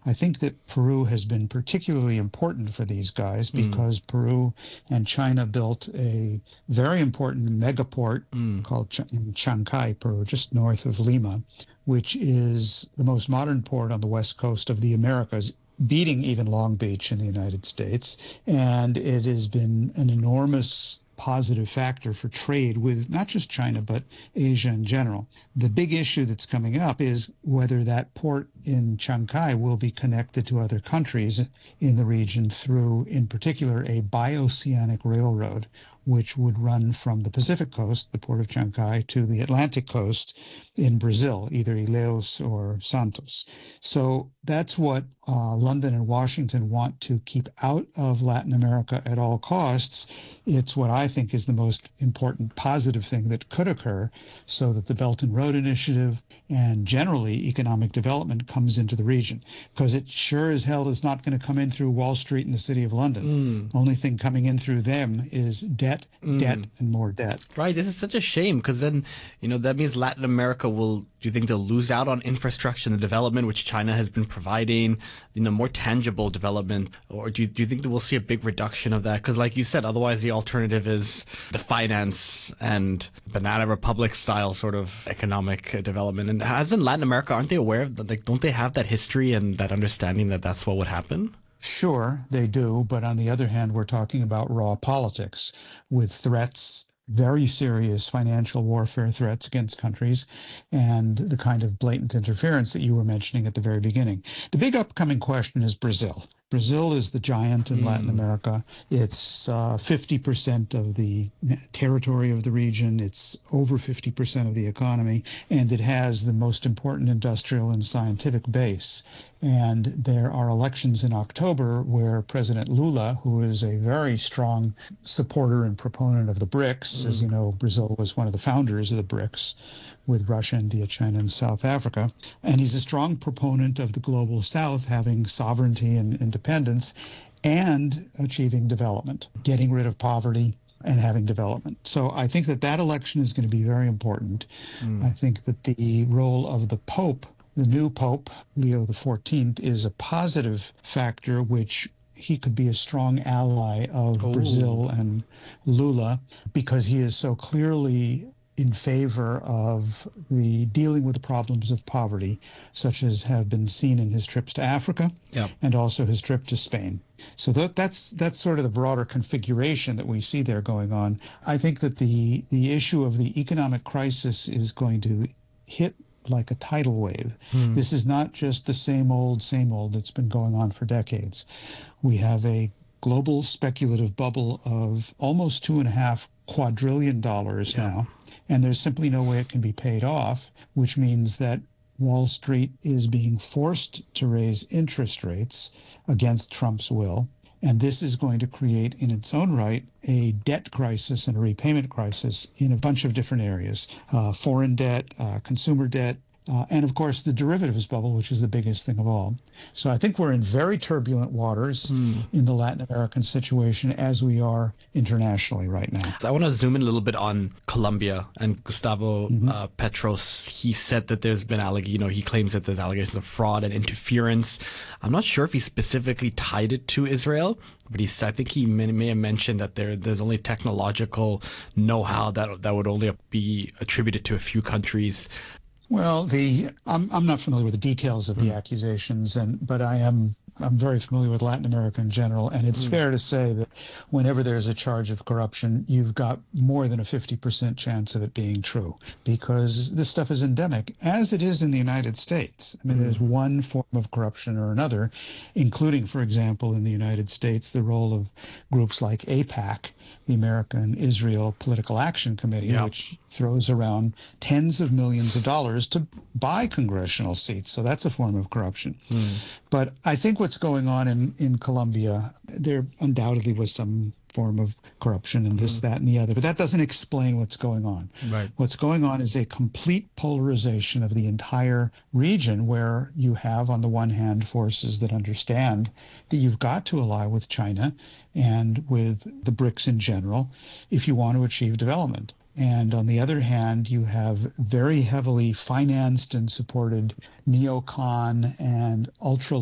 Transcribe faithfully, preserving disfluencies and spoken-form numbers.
I think that Peru has been particularly important for these guys Mm, because Peru and China built a very important megaport mm. called Ch- in Chancay, Peru, just north of Lima, which is the most modern port on the west coast of the Americas, beating even Long Beach in the United States. And it has been an enormous positive factor for trade with not just China, but Asia in general. The big issue that's coming up is whether that port in Chancay will be connected to other countries in the region through, in particular, a bioceanic railroad, which would run from the Pacific coast, the port of Chancay, to the Atlantic coast in Brazil, either Ilhéus or Santos. So that's what uh, London and Washington want to keep out of Latin America at all costs. It's what I think is the most important positive thing that could occur so that the Belt and Road Initiative and generally economic development comes into the region. Because it sure as hell is not going to come in through Wall Street and the City of London. Mm, The only thing coming in through them is debt, debt, mm. and more debt. Right, this is such a shame because then, you know, that means Latin America will, do you think they'll lose out on infrastructure and the development which China has been providing, you know, more tangible development? Or do you, do you think that we'll see a big reduction of that? Because like you said, otherwise the alternative is the finance and Banana Republic style sort of economic development. And as in Latin America, aren't they aware of that? Like, don't they have that history and that understanding that that's what would happen? Sure, they do. But on the other hand, we're talking about raw politics with threats, very serious financial warfare threats against countries, and the kind of blatant interference that you were mentioning at the very beginning. The big upcoming question is Brazil. Brazil is the giant in Latin Hmm. America. It's uh, fifty percent of the territory of the region. It's over fifty percent of the economy, and it has the most important industrial and scientific base. And there are elections in October where President Lula, who is a very strong supporter and proponent of the BRICS, as Mm. you know, Brazil was one of the founders of the BRICS with Russia, India, China, and South Africa. And he's a strong proponent of the global South having sovereignty and independence and achieving development, getting rid of poverty and having development. So I think that that election is going to be very important. I Mm. think that the role of the Pope, the new Pope, Leo the fourteenth, is a positive factor, which he could be a strong ally of Oh. Brazil and Lula because he is so clearly in favor of the dealing with the problems of poverty, such as have been seen in his trips to Africa Yeah. and also his trip to Spain. So that, that's that's sort of the broader configuration that we see there going on. I think that the the issue of the economic crisis is going to hit like a tidal wave. Mm. This is not just the same old, same old that's been going on for decades. We have a global speculative bubble of almost two and a half quadrillion dollars Yeah. now, and there's simply no way it can be paid off, which means that Wall Street is being forced to raise interest rates against Trump's will. And this is going to create in its own right a debt crisis and a repayment crisis in a bunch of different areas, uh, foreign debt, uh, consumer debt, uh, and of course the derivatives bubble, which is the biggest thing of all. So I think we're in very turbulent waters Mm. in the Latin American situation as we are internationally right now. So I want to zoom in a little bit on Colombia and Gustavo Mhm. uh, Petros. He said that there's been alleg- you know, he claims that there's allegations of fraud and interference. I'm not sure if he specifically tied it to Israel, but he I think he may, may have mentioned that there there's only technological know-how that that would only be attributed to a few countries. Well, the I'm I'm not familiar with the details of the Mm. accusations, and but I am I'm very familiar with Latin America in general, and it's Mm. fair to say that whenever there's a charge of corruption, you've got more than a fifty percent chance of it being true because this stuff is endemic, as it is in the United States. I mean, there's Mm. one form of corruption or another, including, for example, in the United States, the role of groups like AIPAC, the American Israel Political Action Committee, Yeah. which throws around tens of millions of dollars to buy congressional seats. So that's a form of corruption. Mm. But I think what's going on in, in Colombia, there undoubtedly was some form of corruption and this, Mm. that, and the other, but that doesn't explain what's going on. Right. What's going on is a complete polarization of the entire region where you have, on the one hand, forces that understand that you've got to ally with China and with the BRICS in general if you want to achieve development. And on the other hand, you have very heavily financed and supported neocon and ultra